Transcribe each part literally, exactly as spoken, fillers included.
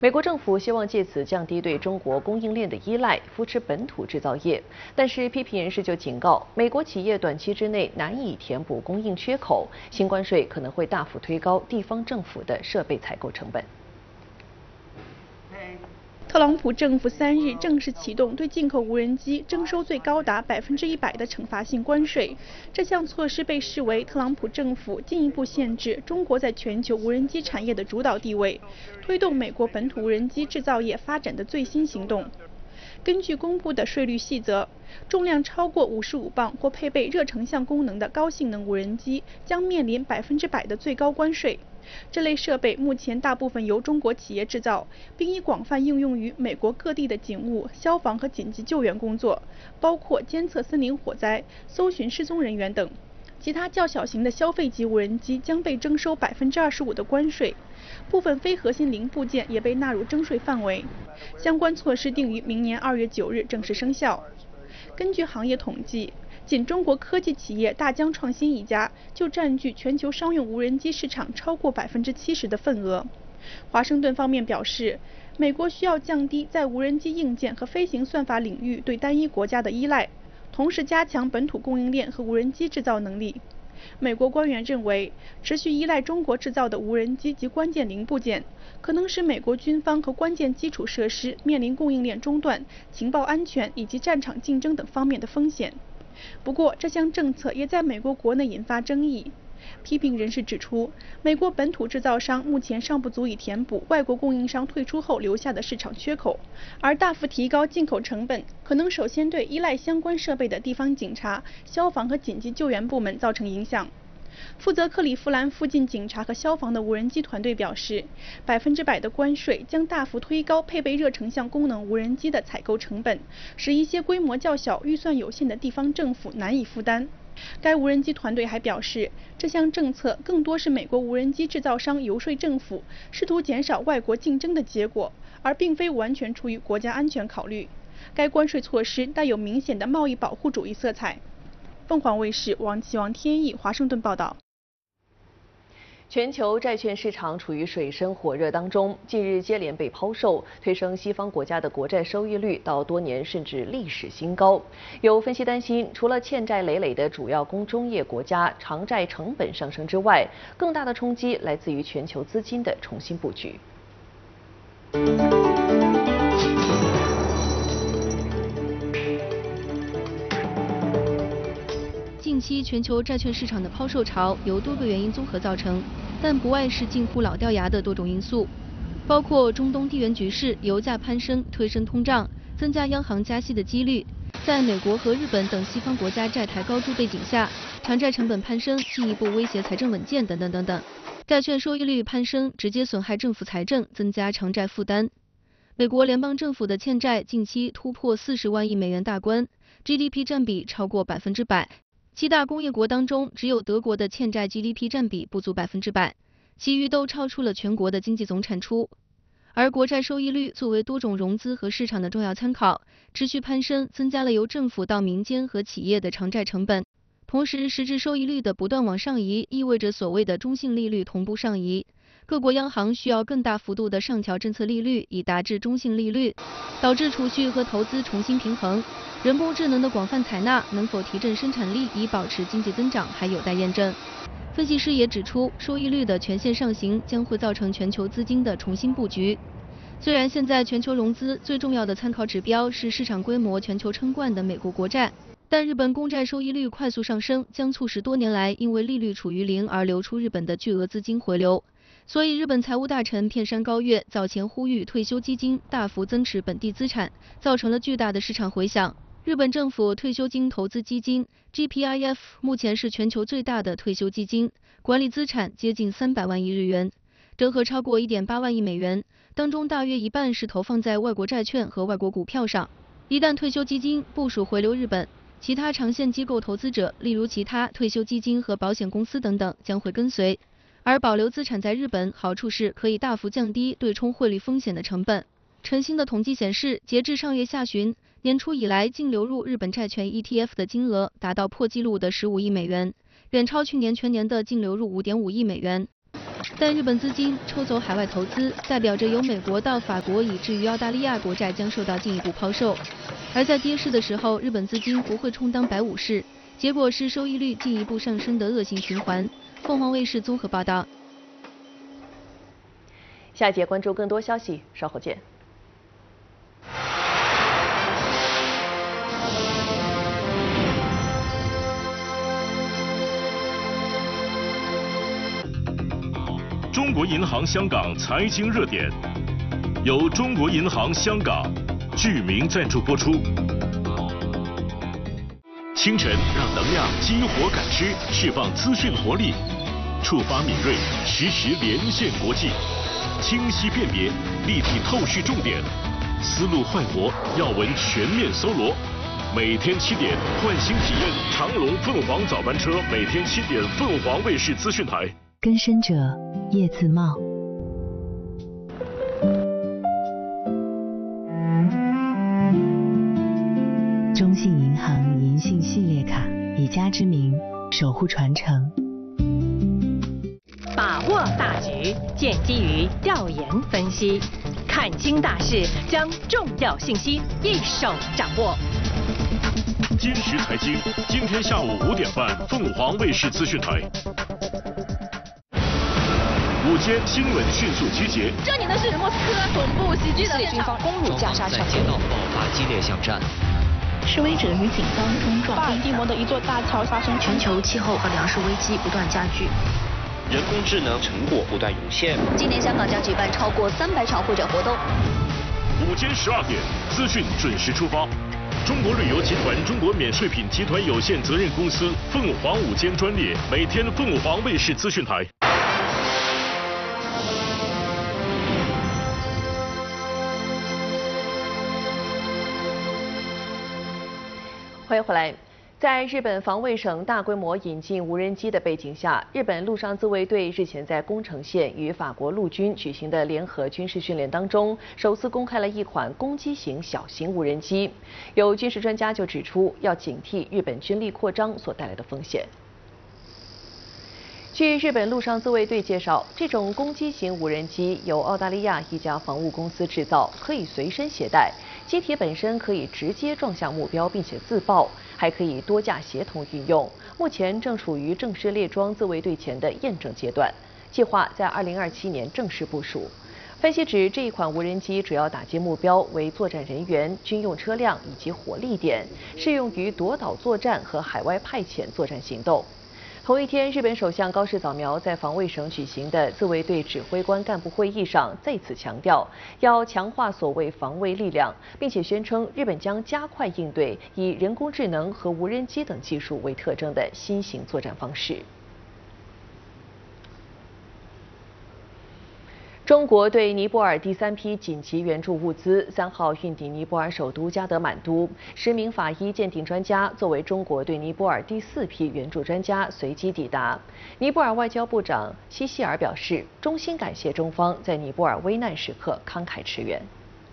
美国政府希望借此降低对中国供应链的依赖，扶持本土制造业。但是，批评人士就警告，美国企业短期之内难以填补供应缺口，新关税可能会大幅推高地方政府的设备采购成本。 特朗普政府三日正式启动对进口无人机征收最高达百分之一百的惩罚性关税。这项措施被视为特朗普政府进一步限制中国在全球无人机产业的主导地位，推动美国本土无人机制造业发展的最新行动。根据公布的税率细则，重量超过五十五磅或配备热成像功能的高性能无人机将面临百分之百的最高关税。 这类设备目前大部分由中国企业制造，并已广泛应用于美国各地的警务、消防和紧急救援工作，包括监测森林火灾、搜寻失踪人员等。其他较小型的消费级无人机将被征收百分之二十五的关税，部分非核心零部件也被纳入征税范围。相关措施定于明年二月九日正式生效。根据行业统计， 仅中国科技企业大疆创新一家就占据全球商用无人机市场超过百分之七十的份额。华盛顿方面表示，美国需要降低在无人机硬件和飞行算法领域对单一国家的依赖，同时加强本土供应链和无人机制造能力。美国官员认为，持续依赖中国制造的无人机及关键零部件，可能使美国军方和关键基础设施面临供应链中断、情报安全以及战场竞争等方面的风险。 不过，这项政策也在美国国内引发争议。批评人士指出，美国本土制造商目前尚不足以填补外国供应商退出后留下的市场缺口，而大幅提高进口成本，可能首先对依赖相关设备的地方警察、消防和紧急救援部门造成影响。 负责克利夫兰附近警察和消防的无人机团队表示，百分之百的关税将大幅推高配备热成像功能无人机的采购成本，使一些规模较小、预算有限的地方政府难以负担。该无人机团队还表示，这项政策更多是美国无人机制造商游说政府，试图减少外国竞争的结果，而并非完全出于国家安全考虑。该关税措施带有明显的贸易保护主义色彩。 凤凰卫视王岐王天意华盛顿报道。 全球债券市场处于水深火热当中，近日接连被抛售，推升西方国家的国债收益率到多年甚至历史新高。有分析担心，除了欠债累累的主要工中业国家偿债成本上升之外，更大的冲击来自于全球资金的重新布局。 近期全球债券市场的抛售潮由多个原因综合造成，但不外是近乎老掉牙的多种因素，包括中东地缘局势、油价攀升推升通胀、增加央行加息的几率，在美国和日本等西方国家债台高筑背景下，偿债成本攀升进一步威胁财政稳健等等等等。债券收益率攀升直接损害政府财政，增加偿债负担。美国联邦政府的欠债近期突破四十万亿美元大关 ，G D P 占比超过百分之百。 七大工业国当中，只有德国的欠债 G D P 占比不足百分之百，其余都超出了全国的经济总产出。而国债收益率作为多种融资和市场的重要参考，持续攀升，增加了由政府到民间和企业的偿债成本。同时，实质收益率的不断往上移，意味着所谓的中性利率同步上移。各国央行需要更大幅度的上调政策利率，以达至中性利率，导致储蓄和投资重新平衡。 人工智能的广泛采纳能否提振生产力以保持经济增长还有待验证。分析师也指出，收益率的全线上行将会造成全球资金的重新布局。虽然现在全球融资最重要的参考指标是市场规模全球称冠的美国国债，但日本公债收益率快速上升，将促使多年来因为利率处于零而流出日本的巨额资金回流。所以，日本财务大臣片山高月早前呼吁退休基金大幅增持本地资产，造成了巨大的市场回响。 日本政府退休金投资基金 G P I F 目前是全球最大的退休基金，管理资产接近三百万亿日元，折合超过 一点八万亿美元，当中大约一半是投放在外国债券和外国股票上。一旦退休基金部署回流日本，其他长线机构投资者，例如其他退休基金和保险公司等等，将会跟随。而保留资产在日本，好处是可以大幅降低对冲汇率风险的成本。晨星的统计显示，截至上月下旬， 年初以来净流入日本债券 E T F 的金额达到破纪录的十五亿美元，远超去年全年的净流入五点五亿美元。 但日本资金抽走海外投资，代表着由美国到法国以至于澳大利亚国债将受到进一步抛售。而在跌势的时候，日本资金不会充当白武士，结果是收益率进一步上升的恶性循环。凤凰卫视综合报道。 下一节关注更多消息，稍后见。 中国银行香港财经热点，由中国银行香港居民赞助播出。清晨让能量激活感知，释放资讯活力，触发敏锐，实时连线国际，清晰辨别，立体透视重点，思路快活，要闻全面搜罗。每天七点，换新体验长龙凤凰早班车，每天七点，凤凰卫视资讯台。 更深者叶自茂。中信银行银信系列卡，以家之名守护传承。 把握大局，建基于调研分析，看清大势，将重要信息一手掌握。 今时财经，今天下午五点半，凤凰卫视资讯台。午间新闻迅速集结。 这里呢是莫斯科总部袭击的现场， 攻入加沙城，在街道爆发激烈巷战。 示威者与警方冲撞。 巴尔的摩的一座大桥发生。 全球气候和粮食危机不断加剧。 人工智能成果不断涌现。 今年香港将举办超过三百场会展活动。 午间十二点，资讯准时出发。中国旅游集团中国免税品集团有限责任公司凤凰午间专列，每天凤凰卫视资讯台。 欢迎回来。在日本防卫省大规模引进无人机的背景下，日本陆上自卫队日前在宫城县与法国陆军举行的联合军事训练当中，首次公开了一款攻击型小型无人机。有军事专家就指出，要警惕日本军力扩张所带来的风险。据日本陆上自卫队介绍，这种攻击型无人机由澳大利亚一家防务公司制造，可以随身携带。机体本身可以直接撞向目标，并且自爆，还可以多架协同运用。目前正处于正式列装自卫队前的验证阶段，计划在二零二七年正式部署。分析指，这一款无人机主要打击目标为作战人员、军用车辆以及火力点，适用于夺岛作战和海外派遣作战行动。同一天，日本首相高市早苗在防卫省举行的自卫队指挥官干部会议上再次强调，要强化所谓防卫力量，并且宣称日本将加快应对以人工智能和无人机等技术为特征的新型作战方式。中国对尼泊尔第三批紧急援助物资三号运抵尼泊尔首都加德满都，十名法医鉴定专家作为中国对尼泊尔第四批援助专家随机抵达。尼泊尔外交部长希希尔表示，衷心感谢中方在尼泊尔危难时刻慷慨驰援。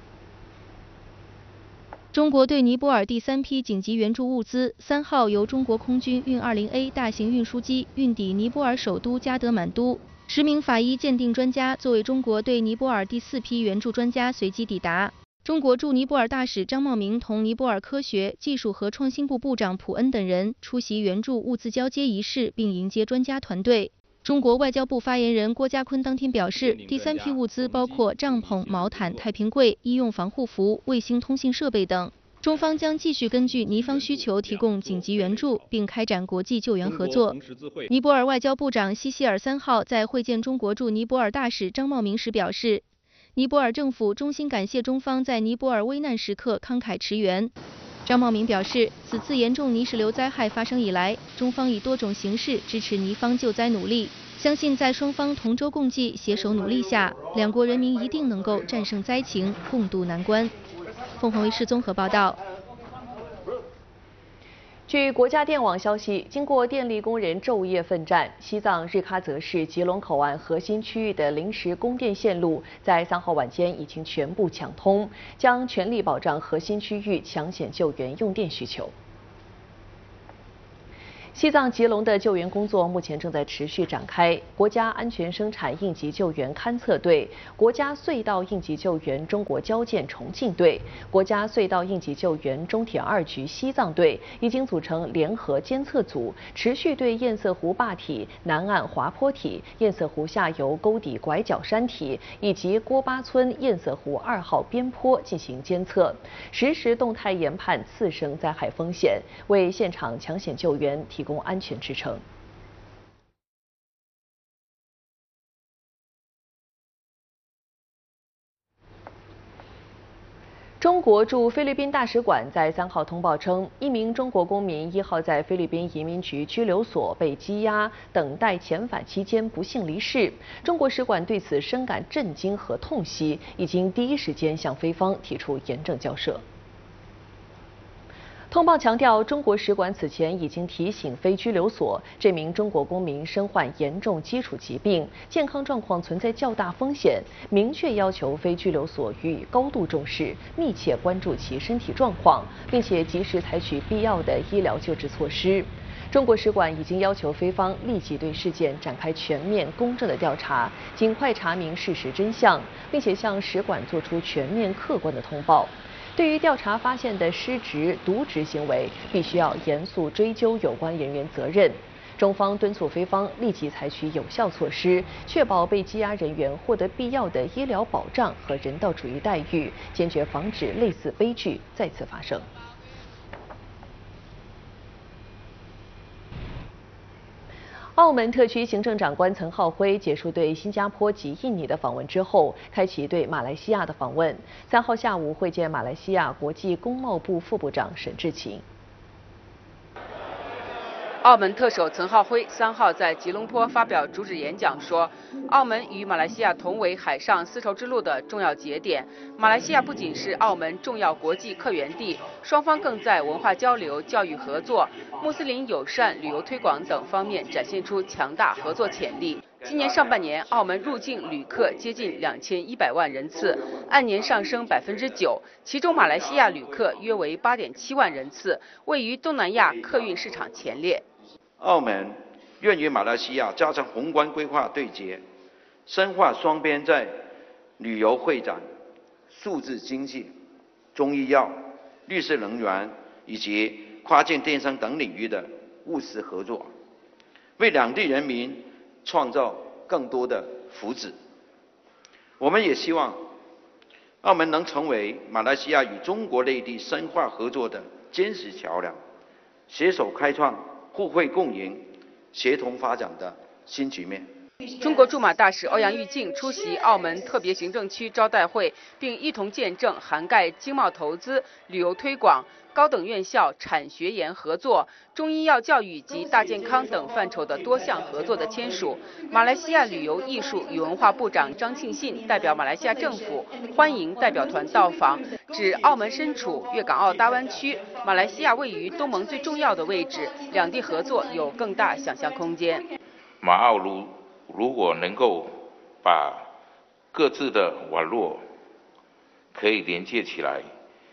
中国对尼泊尔第三批紧急援助物资三号由中国空军运 二零 A 大型运输机运抵尼泊尔首都加德满都。十名法医鉴定专家作为中国对尼泊尔第四批援助专家随机抵达。中国驻尼泊尔大使张茂明同尼泊尔科学技术和创新部部长普恩等人出席援助物资交接仪式，并迎接专家团队。中国外交部发言人郭家坤当天表示，第三批物资包括帐篷、毛毯、太平柜、医用防护服、卫星通信设备等。中方将继续根据尼方需求提供紧急援助，并开展国际救援合作。尼泊尔外交部长希希尔三号在会见中国驻尼泊尔大使张茂明时表示，尼泊尔政府衷心感谢中方在尼泊尔危难时刻慷慨驰援。张茂明表示，此次严重泥石流灾害发生以来，中方以多种形式支持尼方救灾努力，相信在双方同舟共济、携手努力下，两国人民一定能够战胜灾情，共度难关。凤凰卫视综合报道。 据国家电网消息，经过电力工人昼夜奋战，西藏日喀则市吉隆口岸核心区域的临时供电线路在三号晚间已经全部抢通，将全力保障核心区域抢险救援用电需求。 西藏吉隆的救援工作目前正在持续展开。国家安全生产应急救援勘测队、国家隧道应急救援中国交建重庆队、国家隧道应急救援中铁二局西藏队已经组成联合监测组，持续对堰塞湖坝体、南岸滑坡体、堰塞湖下游沟底拐角山体以及郭巴村堰塞湖二号边坡进行监测，实时动态研判次生灾害风险，为现场抢险救援提供安全支撑。中国驻菲律宾大使馆在三号通报称，一名中国公民一号在菲律宾移民局拘留所被羁押，等待遣返期间不幸离世。中国使馆对此深感震惊和痛惜，已经第一时间向菲方提出严正交涉。通报强调，中国使馆此前已经提醒非拘留所，这名中国公民身患严重基础疾病，健康状况存在较大风险，明确要求非拘留所予以高度重视，密切关注其身体状况，并且及时采取必要的医疗救治措施。中国使馆已经要求菲方立即对事件展开全面公正的调查，尽快查明事实真相，并且向使馆作出全面客观的通报。对于调查发现的失职、渎职行为，必须要严肃追究有关人员责任。中方敦促菲方立即采取有效措施，确保被羁押人员获得必要的医疗保障和人道主义待遇，坚决防止类似悲剧再次发生。澳门特区行政长官岑浩辉结束对新加坡及印尼的访问之后，开启对马来西亚的访问。三号下午会见马来西亚国际工贸部副部长沈志勤。 澳门特首岑浩辉三号在吉隆坡发表主旨演讲说，澳门与马来西亚同为海上丝绸之路的重要节点。马来西亚不仅是澳门重要国际客源地，双方更在文化交流、教育合作、穆斯林友善、旅游推广等方面展现出强大合作潜力。今年上半年，澳门入境旅客接近两千一百万人次，按年上升百分之九，其中马来西亚旅客约为八点七万人次，位于东南亚客运市场前列。 澳门愿与马来西亚加强宏观规划对接，深化双边在旅游会展、数字经济、中医药、绿色能源以及跨境电商等领域的务实合作，为两地人民创造更多的福祉。我们也希望澳门能成为马来西亚与中国内地深化合作的坚实桥梁，携手开创互惠共赢、协同发展的新局面。 中国驻马大使欧阳玉靖出席澳门特别行政区招待会，并一同见证涵盖经贸投资、旅游推广、高等院校产学研合作、中医药教育及大健康等范畴的多项合作的签署。马来西亚旅游艺术与文化部长张庆信代表马来西亚政府欢迎代表团到访，指澳门身处粤港澳大湾区，马来西亚位于东盟最重要的位置，两地合作有更大想象空间。 马澳如如果能够把各自的网络可以连接起来，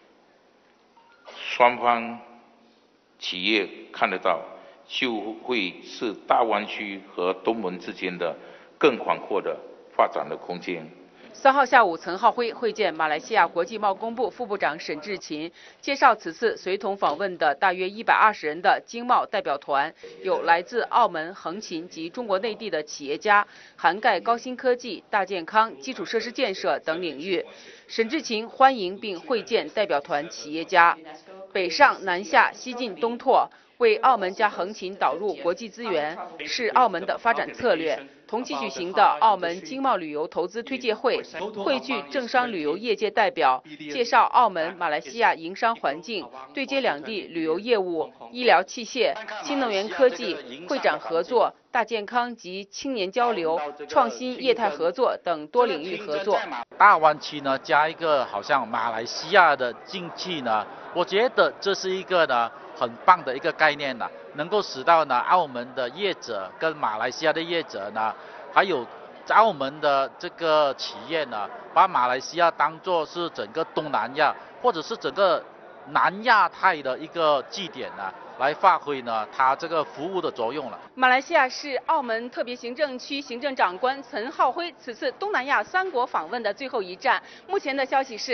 双方企业看得到，就会是大湾区和东盟之间的更广阔的发展的空间。 三号下午，岑浩辉会见马来西亚国际贸工部副部长沈志勤，介绍此次随同访问的大约一百二十人的经贸代表团，有来自澳门、横琴及中国内地的企业家，涵盖高新科技、大健康、基础设施建设等领域。沈志勤欢迎并会见代表团企业家，北上南下、西进东拓，为澳门加横琴导入国际资源，是澳门的发展策略。同期举行的澳门经贸旅游投资推介会，汇聚政商旅游业界代表，介绍澳门、马来西亚营商环境，对接两地旅游业务、医疗器械、新能源科技、会展合作、大健康及青年交流、创新业态合作等多领域合作。 大湾区呢，加一个好像马来西亚的进去呢，我觉得这是一个呢很棒的一个概念呢，能够使到呢澳门的业者跟马来西亚的业者呢，还有澳门的这个企业呢，把马来西亚当作是整个东南亚或者是整个南亚太的一个据点呢，来发挥呢它这个服务的作用了。 马来西亚是澳门特别行政区行政长官岑浩辉此次东南亚三国访问的最后一站。目前的消息是。